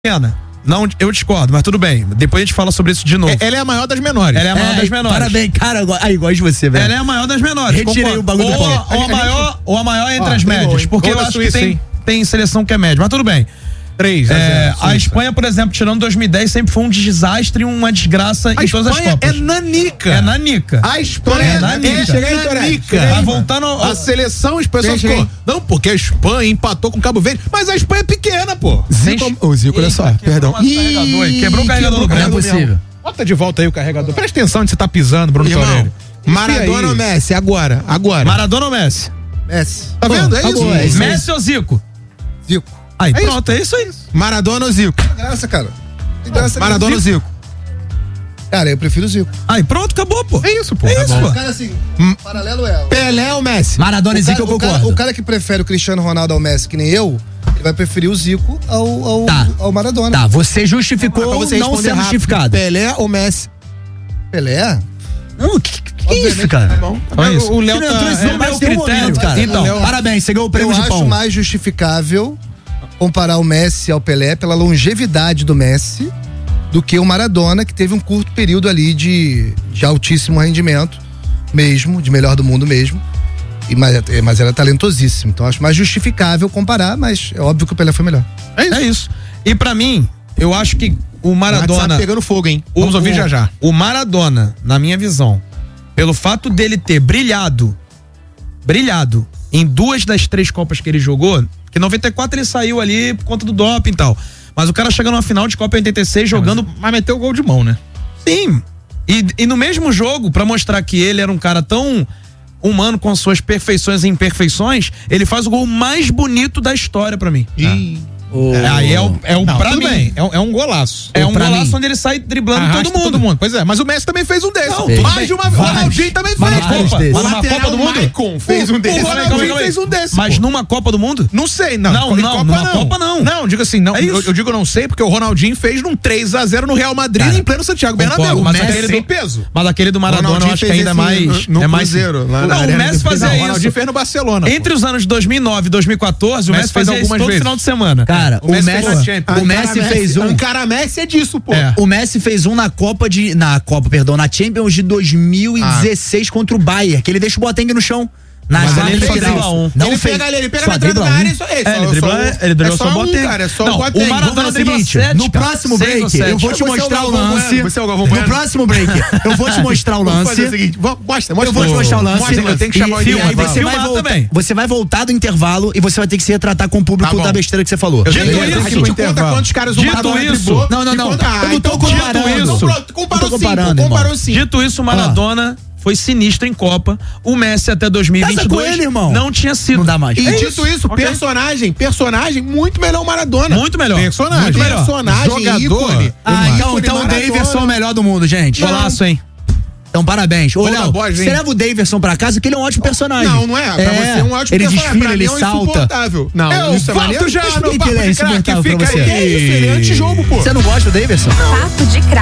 pequena. Não, eu discordo, mas tudo bem. Depois a gente fala sobre isso de novo. Ela é a maior das menores. Ela é a maior das menores. Parabéns, cara. Aí, gosto de você, velho. Ela é a maior das menores. Retirei o bagulho do pau. Ou a maior entre as médias. bom, porque eu acho que tem seleção que é média. Mas tudo bem. 3-0. A Espanha, por exemplo, tirando 2010, sempre foi um desastre, uma desgraça em todas as Copas. É nanica. É nanica. A Espanha é nanica. Mas voltando a seleção, as pessoas ficam. Não, porque a Espanha empatou com o Cabo Verde. Mas a Espanha é pequena, pô. O Zico, olha só, perdão. Quebrou o carregador do Não é possível. Bota de volta aí o carregador. Presta atenção onde você tá pisando, Bruno Torelli. Maradona ou Messi? Agora. Maradona ou Messi? Messi. Tá vendo? É isso. Messi ou Zico? Zico. Aí, pronto, é isso aí. Maradona ou Zico? Graça, cara. Tem graça. Maradona ou Zico? Cara, eu prefiro o Zico. Aí, pronto, acabou, pô. É isso, pô. É isso, pô. O cara, assim, paralelo é. Pelé ou Messi? Maradona e Zico, eu concordo. O cara que prefere o Cristiano Ronaldo ao Messi, que nem eu, ele vai preferir o Zico ao Maradona. Tá, você justificou Pra você não ser responder justificado. Pelé ou Messi? Pelé? Não, que é isso, cara? Olha isso. O Léo tá... Mas tem um critério, cara. Então, parabéns, você ganhou o prêmio Eu de pão. acho mais justificável comparar o Messi ao Pelé pela longevidade do Messi do que o Maradona, que teve um curto período ali de altíssimo rendimento mesmo, de melhor do mundo mesmo, mas era talentosíssimo. Então acho mais justificável comparar, mas é óbvio que o Pelé foi melhor. É isso. E pra mim, eu acho que o Maradona... Tá pegando fogo, hein? Vamos ouvir já. O Maradona, na minha visão, pelo fato dele ter brilhado em 2 das 3 Copas que ele jogou, que em 94 ele saiu ali por conta do doping e tal. Mas o cara chega numa final de Copa em 86 jogando... Mas meteu o gol de mão, né? Sim. E no mesmo jogo, pra mostrar que ele era um cara tão humano com suas perfeições e imperfeições, ele faz o gol mais bonito da história pra mim. Aí Não, pra tudo mim. bem. É um golaço. É um golaço onde ele sai driblando todo mundo. Pois é, mas o Messi também fez um desses. Não, Mais de uma vez. O Ronaldinho também fez. Mas numa Copa do Mundo? Maicon fez um desses. O Ronaldinho fez um desses. Mas numa Copa do Mundo? Não sei, não. Numa Copa não. Não, digo assim, não. É isso. Eu digo não sei, porque o Ronaldinho fez num 3-0 no Real Madrid, Cara, em pleno Santiago Bernabéu. mas Aquele aquele sem do peso. Mas aquele do Maradona eu acho que ainda é mais... No é mais Cruzeiro, lá na não, o Arena Messi do fazia O isso. Ronaldinho fez no Barcelona. Entre os anos 2009 e 2014, o Messi fez fazia isso algumas todo vezes. final de semana. Cara, o Messi fez um. Cara, Messi é disso, pô. O Messi fez um na Champions de 2016 contra o Bayern, que ele deixa o Boateng no chão. Mas ali ele só dribla um. Ele pega na entrada da área, Ele driblou só o Boateng. Cara, é só o Boateng. O Maradona dribla 7. No próximo break, eu vou te mostrar o lance. No próximo break, eu vou te mostrar o lance. Vamos fazer o seguinte, mostra. Eu vou te mostrar o lance. Eu tenho que chamar o E aí intervalo. você vai voltar do intervalo e você vai ter que se retratar com o público da besteira que você falou. A gente conta quantos caras o Maradona driblou. Não. Eu não tô comparando. Comparou sim. Dito isso, o Maradona foi sinistro em Copa. O Messi até 2022 com ele, irmão. não tinha sido. Não dá mais. E dito isso, personagem muito melhor o Maradona. Muito melhor. Personagem. Muito melhor. Jogador. ícone. Então o Daverson é o melhor do mundo, gente. Golaço, hein? Então, parabéns. Ô, Léo, boa, você leva o Daverson pra casa, que ele é um ótimo personagem. Não é. Pra você é um ótimo ele personagem. Desfila, Pra ele mim é salta. insuportável. Não, isso é maneiro. Já Por no que papo ele é de craque, insuportável pra fica você? aí. É isso, ele é antijogo, pô. Você não gosta do Daverson? Papo de craque.